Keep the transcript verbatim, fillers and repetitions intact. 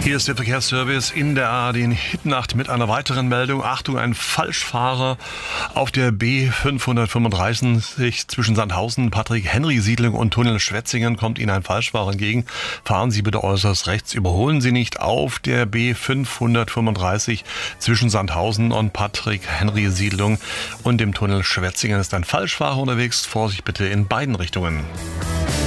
Hier ist der Verkehrsservice in der A R D Hitnacht mit einer weiteren Meldung. Achtung, ein Falschfahrer auf der B fünfhundertfünfunddreißig zwischen Sandhausen, Patrick-Henry-Siedlung und Tunnel Schwetzingen kommt Ihnen ein Falschfahrer entgegen. Fahren Sie bitte äußerst rechts, überholen Sie nicht. Auf der B fünfhundertfünfunddreißig zwischen Sandhausen und Patrick-Henry-Siedlung und dem Tunnel Schwetzingen ist ein Falschfahrer unterwegs. Vorsicht bitte in beiden Richtungen.